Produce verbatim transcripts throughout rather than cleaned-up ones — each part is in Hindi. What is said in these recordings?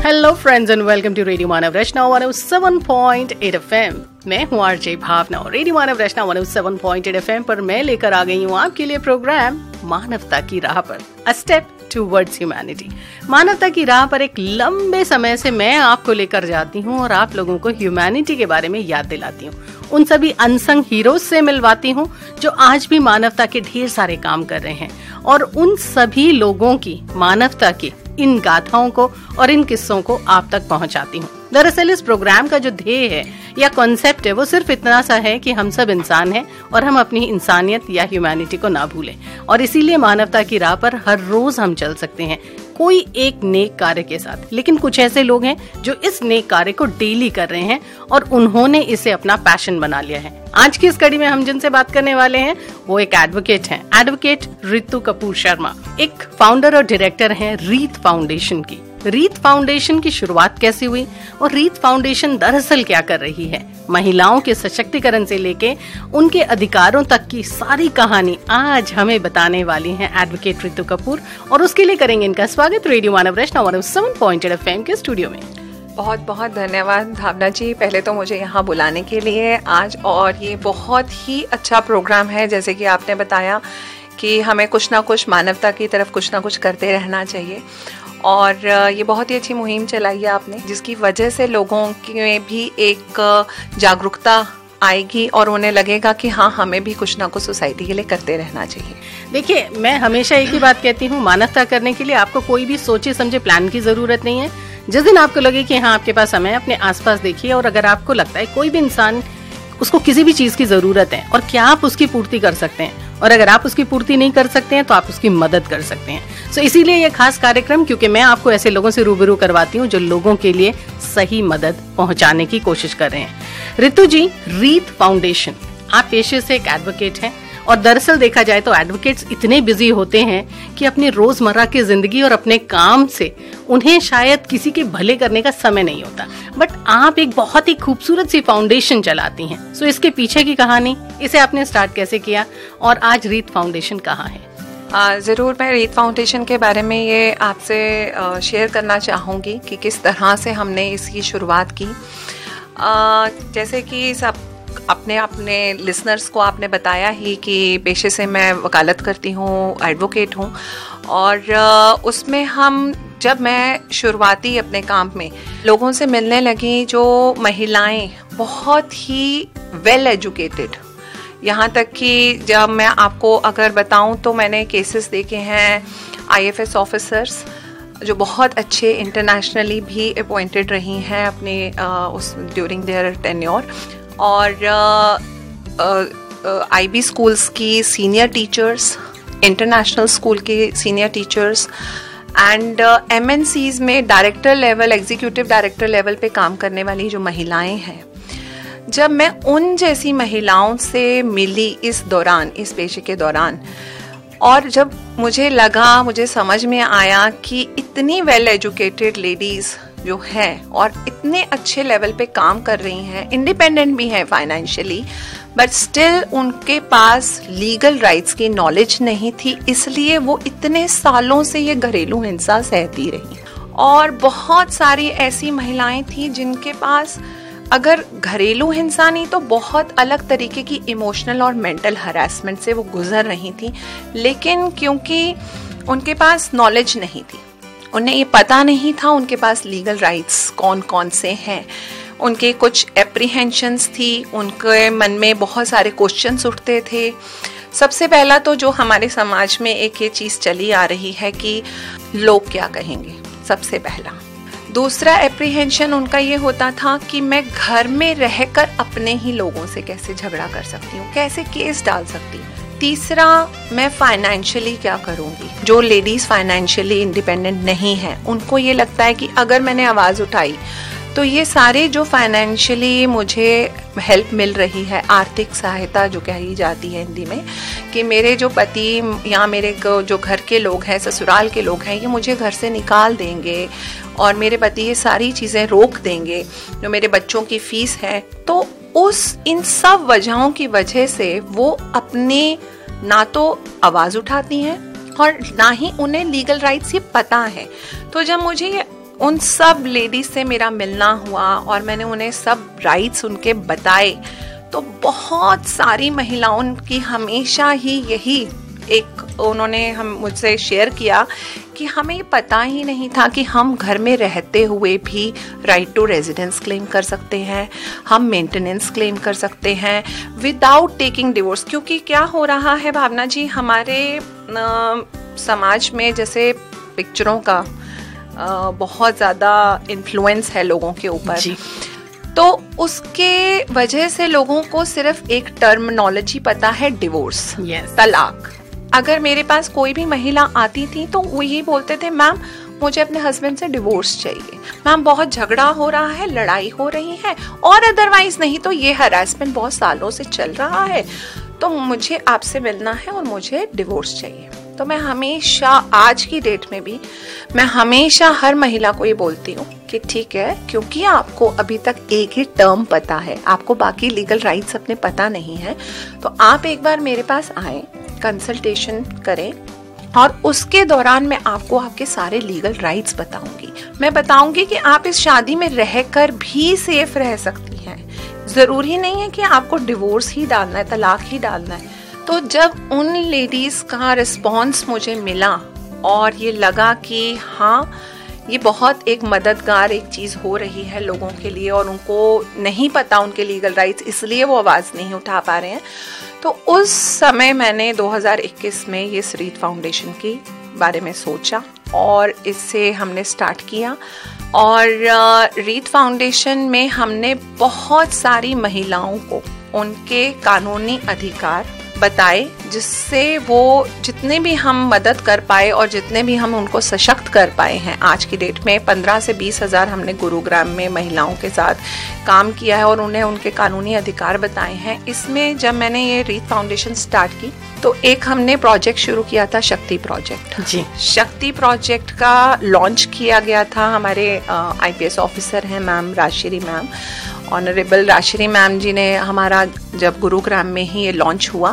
Hello friends and welcome to radio Manav Rachna one O seven point eight FM. मैं हूँ आरजे भावना। रेडियो मानव रचना one O seven point eight FM पर मैं लेकर आ गई हूँ आपके लिए प्रोग्राम मानवता की राह पर, अ स्टेप टूवर्ड्स ह्यूमैनिटी। मानवता की राह पर एक लंबे समय से मैं आपको लेकर जाती हूँ और आप लोगों को ह्यूमैनिटी के बारे में याद दिलाती हूँ। उन सभी अनसंग हीरोज से मिलवाती हूँ जो आज भी मानवता के ढेर सारे काम कर रहे हैं, और उन सभी लोगों की मानवता की इन गाथाओं को और इन किस्सों को आप तक पहुंचाती हूँ। दरअसल इस प्रोग्राम का जो ध्येय है या कॉन्सेप्ट है वो सिर्फ इतना सा है कि हम सब इंसान हैं और हम अपनी इंसानियत या ह्यूमैनिटी को ना भूलें, और इसीलिए मानवता की राह पर हर रोज हम चल सकते हैं कोई एक नेक कार्य के साथ। लेकिन कुछ ऐसे लोग हैं जो इस नेक कार्य को डेली कर रहे हैं और उन्होंने इसे अपना पैशन बना लिया है। आज की इस कड़ी में हम जिनसे बात करने वाले हैं वो एक एडवोकेट हैं, एडवोकेट रितु कपूर शर्मा। एक फाउंडर और डायरेक्टर हैं रीत फाउंडेशन की। रीत फाउंडेशन की शुरुआत कैसे हुई और रीत फाउंडेशन दरअसल क्या कर रही है, महिलाओं के सशक्तिकरण से लेके उनके अधिकारों तक की सारी कहानी आज हमें बताने वाली हैं एडवोकेट रितु कपूर, और उसके लिए करेंगे इनका स्वागत रेडियो मानव रचना one O seven point eight FM के स्टूडियो में। बहुत बहुत धन्यवाद भावना जी, पहले तो मुझे यहाँ बुलाने के लिए आज, और ये बहुत ही अच्छा प्रोग्राम है। जैसे कि आपने बताया कि हमें कुछ ना कुछ मानवता की तरफ कुछ ना कुछ करते रहना चाहिए, और ये बहुत ही अच्छी मुहिम चलाई है आपने, जिसकी वजह से लोगों में भी एक जागरूकता आएगी और उन्हें लगेगा कि हाँ, हमें भी कुछ ना कुछ सोसाइटी के लिए करते रहना चाहिए। देखिए, मैं हमेशा एक ही बात कहती हूँ, मानवता करने के लिए आपको कोई भी सोचे समझे प्लान की जरूरत नहीं है। जिस दिन आपको लगे कि हाँ आपके पास समय, अपने आसपास देखिए, और अगर आपको लगता है कोई भी इंसान उसको किसी भी चीज की जरूरत है और क्या आप उसकी पूर्ति कर सकते हैं, और अगर आप उसकी पूर्ति नहीं कर सकते हैं तो आप उसकी मदद कर सकते हैं। सो इसीलिए ये खास कार्यक्रम, क्योंकि मैं आपको ऐसे लोगों से रूबरू करवाती हूँ जो लोगों के लिए सही मदद पहुंचाने की कोशिश कर रहे हैं। रितु जी, रीत फाउंडेशन, आप पेशे से एक एडवोकेट हैं, और दरअसल देखा जाए तो एडवोकेट्स इतने बिजी होते हैं कि अपनी रोजमर्रा की जिंदगी और अपने काम से उन्हें शायद किसी के भले करने का समय नहीं होता, बट आप एक बहुत ही खूबसूरत सी फाउंडेशन चलाती हैं। सो इसके पीछे की कहानी, इसे आपने स्टार्ट कैसे किया और आज रीत फाउंडेशन कहाँ है? आ, ज़रूर, मैं रीत फाउंडेशन के बारे में ये आपसे शेयर करना चाहूँगी कि किस तरह से हमने इसकी शुरुआत की। आ, जैसे कि सब अपने अपने लिसनर्स को आपने बताया ही कि पेशे से मैं वकालत करती हूँ, एडवोकेट हूँ, और उसमें हम जब मैं शुरुआती अपने काम में लोगों से मिलने लगी जो महिलाएं बहुत ही वेल एजुकेटेड, यहाँ तक कि जब मैं आपको अगर बताऊं तो मैंने केसेस देखे हैं आईएफएस ऑफिसर्स जो बहुत अच्छे इंटरनेशनली भी अपॉइंटेड रही हैं अपने आ, उस ड्यूरिंग देयर टेन्योर, और आईबी स्कूल्स की सीनियर टीचर्स, इंटरनेशनल स्कूल के सीनियर टीचर्स, एंड एमएनसीज में director level, executive director level पे काम करने वाली जो महिलाएं हैं। जब मैं उन जैसी महिलाओं से मिली इस दौरान, इस पेशे के दौरान, और जब मुझे लगा, मुझे समझ में आया कि इतनी वेल एजुकेटेड लेडीज़ जो हैं और इतने अच्छे लेवल पे काम कर रही हैं, इंडिपेंडेंट भी हैं फाइनेंशियली, बट स्टिल उनके पास लीगल राइट्स की नॉलेज नहीं थी, इसलिए वो इतने सालों से ये घरेलू हिंसा सहती रही। और बहुत सारी ऐसी महिलाएं थी जिनके पास अगर घरेलू हिंसा नहीं तो बहुत अलग तरीके की इमोशनल और मेंटल हरासमेंट से वो गुजर रही थी, लेकिन क्योंकि उनके पास नॉलेज नहीं थी, उन्हें ये पता नहीं था उनके पास लीगल राइट्स कौन कौन से हैं, उनके कुछ एप्रीहेंशंस थी, उनके मन में बहुत सारे क्वेश्चंस उठते थे। सबसे पहला तो जो हमारे समाज में एक ये चीज़ चली आ रही है कि लोग क्या कहेंगे, सबसे पहला। दूसरा एप्रीहेंशन उनका ये होता था कि मैं घर में रहकर अपने ही लोगों से कैसे झगड़ा कर सकती हूँ, कैसे केस डाल सकती हूँ। तीसरा, मैं फाइनेंशियली क्या करूँगी। जो लेडीज़ फाइनेंशियली इंडिपेंडेंट नहीं हैं, उनको ये लगता है कि अगर मैंने आवाज़ उठाई तो ये सारे जो फाइनेंशियली मुझे हेल्प मिल रही है, आर्थिक सहायता जो कही जाती है हिंदी में, कि मेरे जो पति या मेरे जो घर के लोग हैं, ससुराल के लोग हैं, ये मुझे घर से निकाल देंगे और मेरे पति ये सारी चीज़ें रोक देंगे, जो मेरे बच्चों की फीस है। तो उस इन सब वजहों की वजह से वो अपने ना तो आवाज़ उठाती हैं और ना ही उन्हें लीगल राइट्स ये पता है। तो जब मुझे ये उन सब लेडीज से मेरा मिलना हुआ और मैंने उन्हें सब राइट्स उनके बताए, तो बहुत सारी महिलाओं की हमेशा ही यही एक उन्होंने हम मुझसे शेयर किया कि हमें पता ही नहीं था कि हम घर में रहते हुए भी राइट टू रेजिडेंस क्लेम कर सकते हैं, हम मेंटेनेंस क्लेम कर सकते हैं विदाउट टेकिंग डिवोर्स। क्योंकि क्या हो रहा है भावना जी, हमारे आ, समाज में जैसे पिक्चरों का आ, बहुत ज़्यादा इन्फ्लुएंस है लोगों के ऊपर, तो उसके वजह से लोगों को सिर्फ एक टर्मिनोलॉजी पता है, डिवोर्स, yes. तलाक। अगर मेरे पास कोई भी महिला आती थी तो वो यही बोलते थे, मैम मुझे अपने हस्बैंड से डिवोर्स चाहिए, मैम बहुत झगड़ा हो रहा है, लड़ाई हो रही है, और अदरवाइज नहीं तो ये हरासमेंट बहुत सालों से चल रहा है, तो मुझे आपसे मिलना है और मुझे डिवोर्स चाहिए। तो मैं हमेशा, आज की डेट में भी मैं हमेशा हर महिला को ये बोलती हूँ कि ठीक है, क्योंकि आपको अभी तक एक ही टर्म पता है, आपको बाकी लीगल राइट्स अपने पता नहीं है, तो आप एक बार मेरे पास आए, कंसल्टेशन करें, और उसके दौरान मैं आपको आपके सारे लीगल राइट्स बताऊंगी। मैं बताऊंगी कि आप इस शादी में रहकर भी सेफ रह सकती हैं, जरूरी नहीं है कि आपको डिवोर्स ही डालना है, तलाक ही डालना है। तो जब उन लेडीज का रिस्पॉन्स मुझे मिला और ये लगा कि हाँ, ये बहुत एक मददगार एक चीज़ हो रही है लोगों के लिए, और उनको नहीं पता उनके लीगल राइट्स, इसलिए वो आवाज़ नहीं उठा पा रहे हैं, तो उस समय मैंने दो हज़ार इक्कीस में ये रीत फाउंडेशन के बारे में सोचा और इससे हमने स्टार्ट किया। और रीत फाउंडेशन में हमने बहुत सारी महिलाओं को उनके कानूनी अधिकार बताए, जिससे वो जितने भी हम मदद कर पाए और जितने भी हम उनको सशक्त कर पाए हैं। आज की डेट में पंद्रह से बीस हजार हमने गुरुग्राम में महिलाओं के साथ काम किया है और उन्हें उनके कानूनी अधिकार बताए हैं। इसमें जब मैंने ये रीत फाउंडेशन स्टार्ट की तो एक हमने प्रोजेक्ट शुरू किया था, शक्ति प्रोजेक्ट। जी, शक्ति प्रोजेक्ट का लॉन्च किया गया था। हमारे आईपीएस ऑफिसर हैं ma'am Rajshree ma'am, honourable Rajshree ma'am जी ने हमारा जब गुरुग्राम में ही ये लॉन्च हुआ,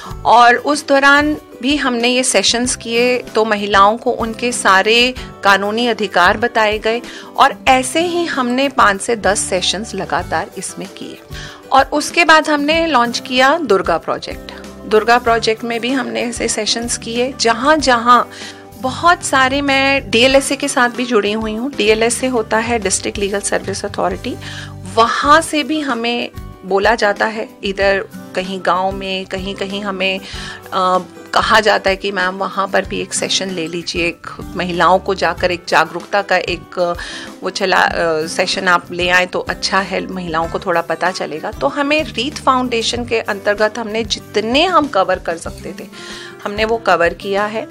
और उस दौरान भी हमने ये सेशंस किए, तो महिलाओं को उनके सारे कानूनी अधिकार बताए गए, और ऐसे ही हमने पाँच से दस सेशंस लगातार इसमें किए। और उसके बाद हमने लॉन्च किया दुर्गा प्रोजेक्ट। दुर्गा प्रोजेक्ट में भी हमने ऐसे सेशंस किए, जहाँ जहाँ बहुत सारे, मैं डीएलएसए के साथ भी जुड़ी हुई हूँ। डीएलएसए होता है डिस्ट्रिक्ट लीगल सर्विस अथॉरिटी, वहाँ से भी हमें बोला जाता है, इधर कहीं गांव में कहीं कहीं हमें आ, कहा जाता है कि मैम वहाँ पर भी एक सेशन ले लीजिए, एक महिलाओं को जाकर एक जागरूकता का एक वो चला सेशन आप ले आए तो अच्छा है, महिलाओं को थोड़ा पता चलेगा। तो हमें रीत फाउंडेशन के अंतर्गत हमने जितने हम कवर कर सकते थे हमने वो कवर किया है।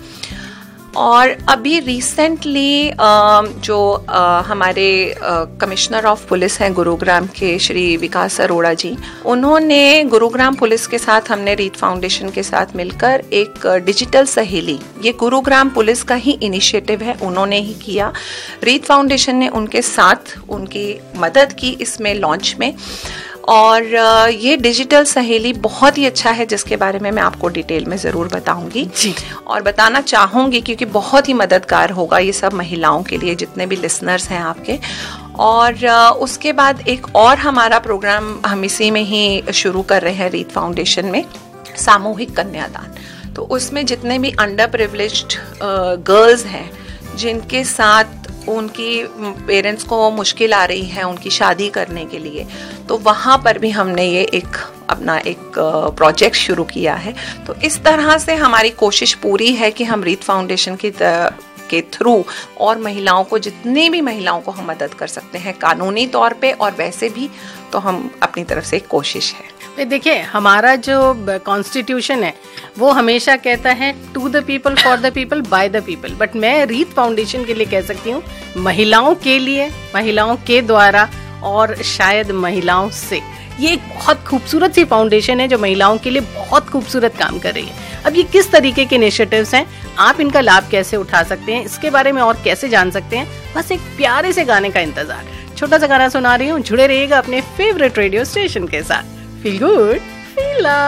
और अभी रिसेंटली जो हमारे कमिश्नर ऑफ पुलिस हैं गुरुग्राम के श्री विकास अरोड़ा जी, उन्होंने गुरुग्राम पुलिस के साथ, हमने रीत फाउंडेशन के साथ मिलकर एक डिजिटल सहेली, ये गुरुग्राम पुलिस का ही इनिशिएटिव है, उन्होंने ही किया। रीत फाउंडेशन ने उनके साथ उनकी मदद की इसमें लॉन्च में, और ये डिजिटल सहेली बहुत ही अच्छा है, जिसके बारे में मैं आपको डिटेल में ज़रूर बताऊंगी जी, और बताना चाहूँगी क्योंकि बहुत ही मददगार होगा ये सब महिलाओं के लिए, जितने भी लिसनर्स हैं आपके। और उसके बाद एक और हमारा प्रोग्राम हम इसी में ही शुरू कर रहे हैं रीत फाउंडेशन में, सामूहिक कन्यादान। तो उसमें जितने भी अंडर प्रिविलेज्ड गर्ल्स हैं, जिनके साथ उनकी पेरेंट्स को मुश्किल आ रही है उनकी शादी करने के लिए, तो वहाँ पर भी हमने ये एक अपना एक प्रोजेक्ट शुरू किया है। तो इस तरह से हमारी कोशिश पूरी है कि हम रीत फाउंडेशन की के थ्रू और महिलाओं को, जितनी भी महिलाओं को हम मदद कर सकते हैं कानूनी तौर पे और वैसे भी, तो हम अपनी तरफ से एक कोशिश है। देखिए, हमारा जो कॉन्स्टिट्यूशन है वो हमेशा कहता है to the people, for the people, by the people, but मैं रीत फाउंडेशन के लिए कह सकती हूँ महिलाओं के लिए, महिलाओं के द्वारा, और शायद महिलाओं से। ये एक बहुत खूबसूरत सी फाउंडेशन है जो महिलाओं के लिए बहुत खूबसूरत काम कर रही है। अब ये किस तरीके के इनिशिएटिव्स हैं, आप इनका लाभ कैसे उठा सकते हैं, इसके बारे में और कैसे जान सकते हैं, बस एक प्यारे से गाने का इंतजार। छोटा सा गाना सुना रही हूँ, जुड़े रहिएगा अपने फेवरेट रेडियो स्टेशन के साथ। Feel good, feel love.